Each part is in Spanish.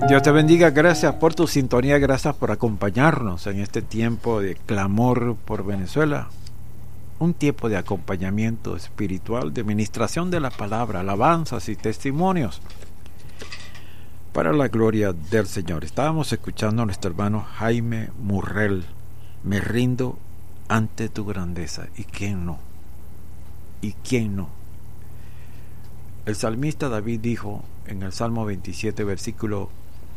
Dios te bendiga, gracias por tu sintonía, gracias por acompañarnos en este tiempo de clamor por Venezuela, un tiempo de acompañamiento espiritual, de ministración de la palabra, alabanzas y testimonios para la gloria del Señor. Estábamos escuchando a nuestro hermano Jaime Murrell, me rindo ante tu grandeza. ¿Y quién no? ¿Y quién no? El salmista David dijo en el Salmo 27, versículo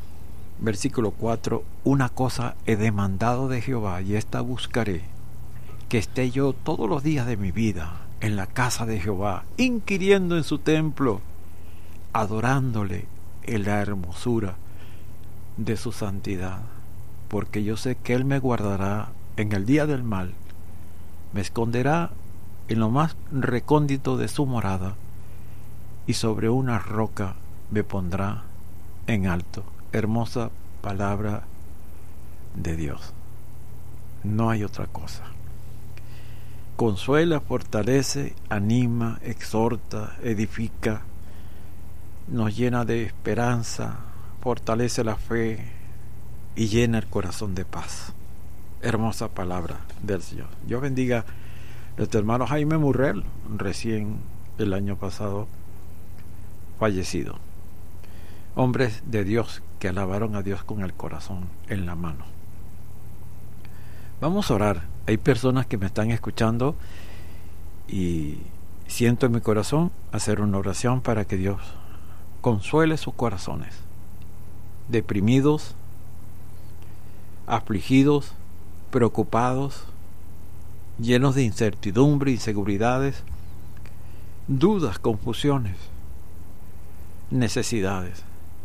4, una cosa he demandado de Jehová y esta buscaré, que esté yo todos los días de mi vida en la casa de Jehová, inquiriendo en su templo, adorándole en la hermosura de su santidad, porque yo sé que Él me guardará en el día del mal, me esconderá en lo más recóndito de su morada, y sobre una roca me pondrá en alto. Hermosa palabra de Dios. No hay otra cosa. Consuela, fortalece, anima, exhorta, edifica, nos llena de esperanza, fortalece la fe y llena el corazón de paz. Hermosa palabra del Señor. Dios bendiga a nuestro hermano Jaime Murrell, recién el año pasado fallecido. Hombres de Dios que alabaron a Dios con el corazón en la mano. Vamos a orar. Hay personas que me están escuchando y siento en mi corazón hacer una oración para que Dios consuele sus corazones, deprimidos, afligidos, preocupados, llenos de incertidumbre, inseguridades, dudas, confusiones, necesidades.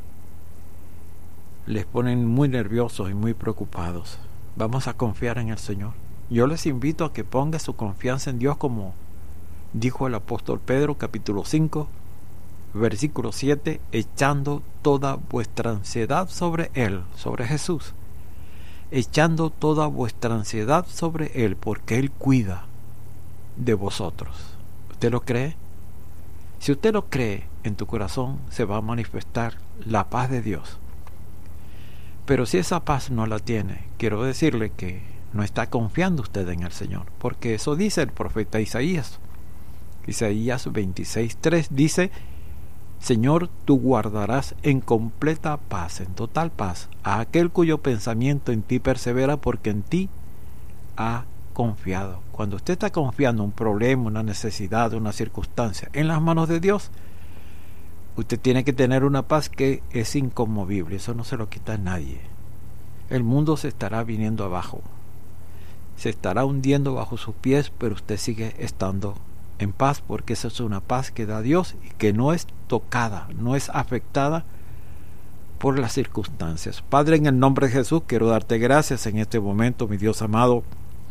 Les ponen muy nerviosos y muy preocupados. Vamos a confiar en el Señor. Yo les invito a que pongan su confianza en Dios, como dijo el apóstol Pedro, capítulo 5, versículo 7, echando toda vuestra ansiedad sobre Él, sobre Jesús, echando toda vuestra ansiedad sobre Él, porque Él cuida de vosotros. ¿Usted lo cree? Si usted lo cree, en tu corazón se va a manifestar la paz de Dios. Pero si esa paz no la tiene, quiero decirle que no está confiando usted en el Señor, porque eso dice el profeta Isaías. Isaías 26:3 dice: Señor, tú guardarás en completa paz, en total paz, a aquel cuyo pensamiento en ti persevera, porque en ti ha confiado. Cuando usted está confiando un problema, una necesidad, una circunstancia en las manos de Dios, usted tiene que tener una paz que es inconmovible. Eso no se lo quita a nadie. El mundo se estará viniendo abajo, se estará hundiendo bajo sus pies, pero usted sigue estando en paz, porque esa es una paz que da Dios y que no es tocada, no es afectada por las circunstancias. Padre, en el nombre de Jesús, quiero darte gracias en este momento, mi Dios amado,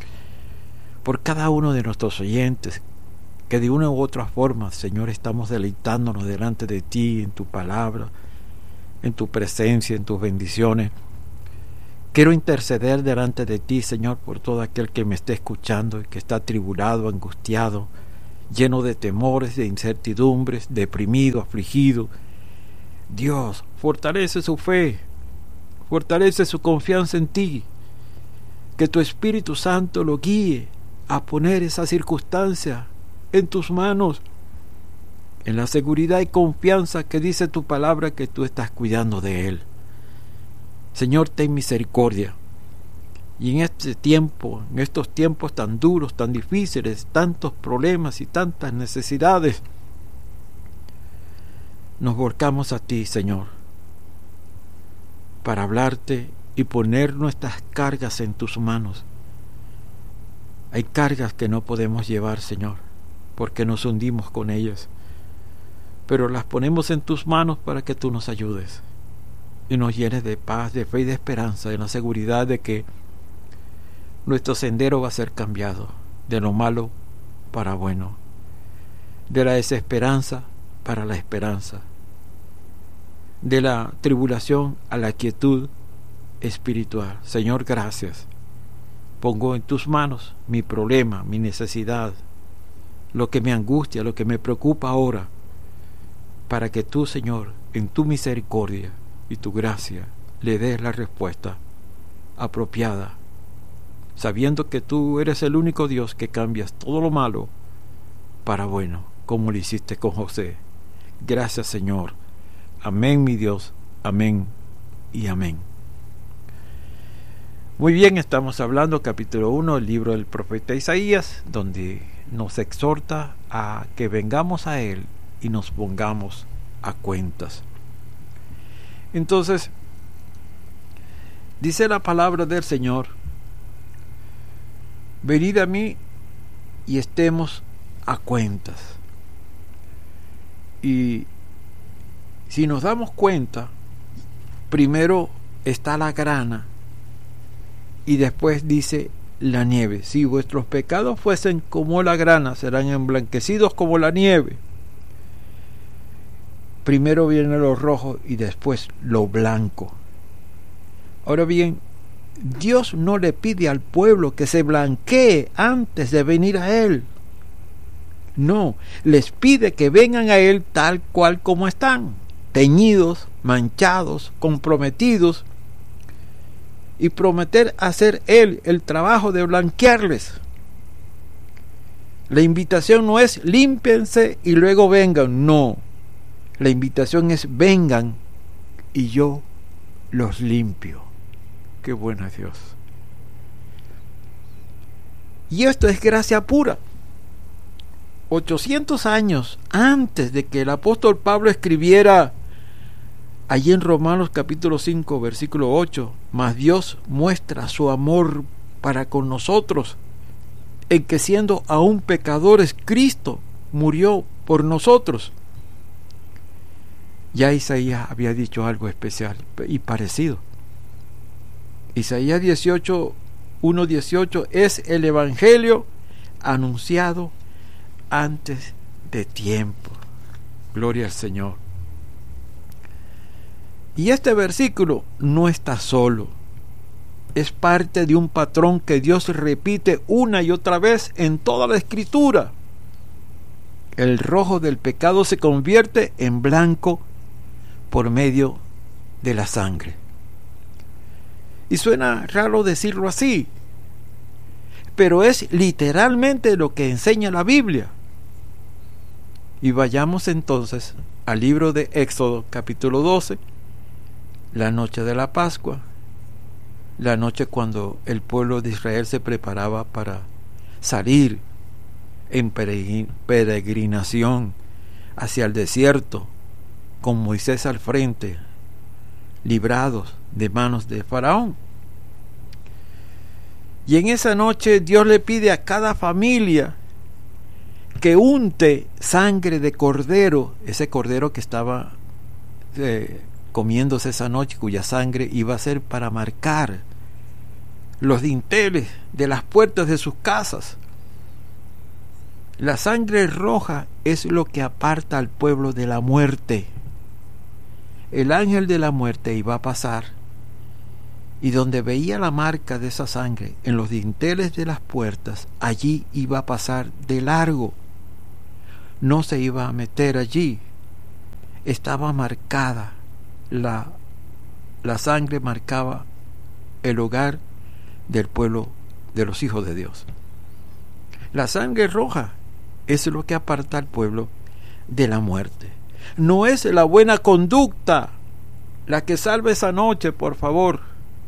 por cada uno de nuestros oyentes, que de una u otra forma, Señor, estamos deleitándonos delante de ti, en tu palabra, en tu presencia, en tus bendiciones. Quiero interceder delante de ti, Señor, por todo aquel que me esté escuchando y que está atribulado, angustiado, lleno de temores, de incertidumbres, deprimido, afligido. Dios, fortalece su fe, fortalece su confianza en ti, que tu Espíritu Santo lo guíe a poner esa circunstancia en tus manos, en la seguridad y confianza que dice tu palabra que tú estás cuidando de él. Señor, ten misericordia. Y en este tiempo, en estos tiempos tan duros, tan difíciles, tantos problemas y tantas necesidades, nos volcamos a ti, Señor, para hablarte y poner nuestras cargas en tus manos. Hay cargas que no podemos llevar, Señor, porque nos hundimos con ellas, pero las ponemos en tus manos para que tú nos ayudes y nos llenes de paz, de fe y de esperanza, de la seguridad de que nuestro sendero va a ser cambiado de lo malo para bueno, de la desesperanza para la esperanza, de la tribulación a la quietud espiritual. Señor, gracias. Pongo en tus manos mi problema, mi necesidad, lo que me angustia, lo que me preocupa ahora, para que tú, Señor, en tu misericordia, y tu gracia le des la respuesta apropiada, sabiendo que tú eres el único Dios que cambias todo lo malo para bueno, como lo hiciste con José. Gracias, Señor. Amén, mi Dios. Amén y amén. Muy bien, estamos hablando capítulo 1 del libro del profeta Isaías, donde nos exhorta a que vengamos a Él y nos pongamos a cuentas. Entonces, dice la palabra del Señor: venid a mí y estemos a cuentas. Y si nos damos cuenta, primero está la grana y después dice la nieve. Si vuestros pecados fuesen como la grana, serán emblanquecidos como la nieve. Primero viene lo rojo y después lo blanco. Ahora bien, Dios no le pide al pueblo que se blanquee antes de venir a Él. No, les pide que vengan a Él tal cual como están, teñidos, manchados, comprometidos, y prometer hacer Él el trabajo de blanquearles. La invitación no es límpiense y luego vengan, no. La invitación es vengan y yo los limpio. Qué bueno es Dios. Y esto es gracia pura. 800 años antes de que el apóstol Pablo escribiera allí en Romanos capítulo 5 versículo 8, mas Dios muestra su amor para con nosotros en que siendo aún pecadores Cristo murió por nosotros. Ya Isaías había dicho algo especial y parecido. Isaías 1:18 es el evangelio anunciado antes de tiempo. Gloria al Señor. Y este versículo no está solo. Es parte de un patrón que Dios repite una y otra vez en toda la Escritura. El rojo del pecado se convierte en blanco por medio de la sangre. Y suena raro decirlo así, pero es literalmente lo que enseña la Biblia. Y vayamos entonces al libro de Éxodo capítulo 12, la noche de la Pascua, la noche cuando el pueblo de Israel se preparaba para salir en peregrinación hacia el desierto, con Moisés al frente, librados de manos de Faraón. Y en esa noche Dios le pide a cada familia que unte sangre de cordero, ese cordero que estaba comiéndose esa noche, cuya sangre iba a ser para marcar los dinteles de las puertas de sus casas. La sangre roja es lo que aparta al pueblo de la muerte. El ángel de la muerte iba a pasar, y donde veía la marca de esa sangre en los dinteles de las puertas, allí iba a pasar de largo. No se iba a meter allí. Estaba marcada. La sangre marcaba el hogar del pueblo de los hijos de Dios. La sangre roja es lo que aparta al pueblo de la muerte. No es la buena conducta la que salva esa noche, por favor.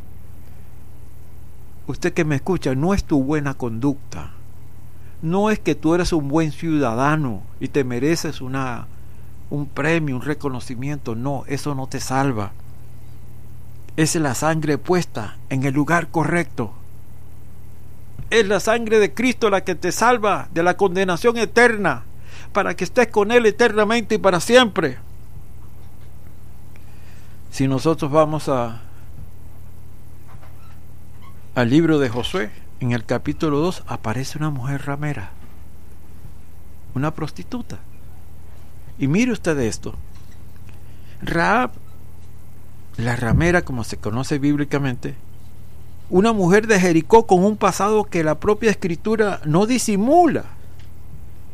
Usted que me escucha, no es tu buena conducta. No es que tú eres un buen ciudadano y te mereces un premio, un reconocimiento. No, eso no te salva. Es la sangre puesta en el lugar correcto. Es la sangre de Cristo la que te salva de la condenación eterna, para que estés con Él eternamente y para siempre. Si nosotros vamos al libro de Josué, en el capítulo 2 aparece una mujer ramera, una prostituta. Y mire usted esto. Rahab, la ramera, como se conoce bíblicamente, una mujer de Jericó con un pasado que la propia Escritura no disimula.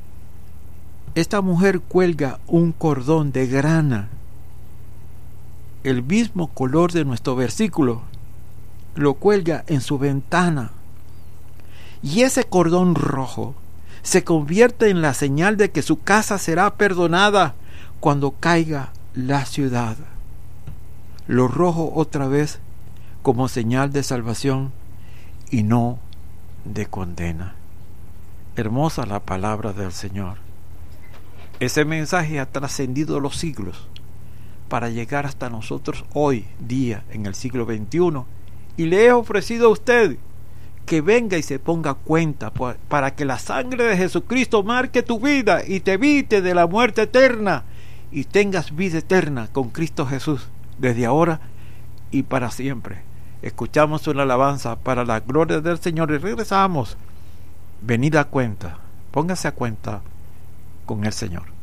Esta mujer cuelga un cordón de grana el mismo color de nuestro versículo, lo cuelga en su ventana. Y ese cordón rojo se convierte en la señal de que su casa será perdonada cuando caiga la ciudad. Lo rojo otra vez como señal de salvación y no de condena. Hermosa la palabra del Señor. Ese mensaje ha trascendido los siglos para llegar hasta nosotros hoy día en el siglo XXI, y le he ofrecido a usted que venga y se ponga cuenta para que la sangre de Jesucristo marque tu vida y te evite de la muerte eterna y tengas vida eterna con Cristo Jesús desde ahora y para siempre. Escuchamos una alabanza para la gloria del Señor y regresamos. Venid a cuenta, póngase a cuenta con el Señor.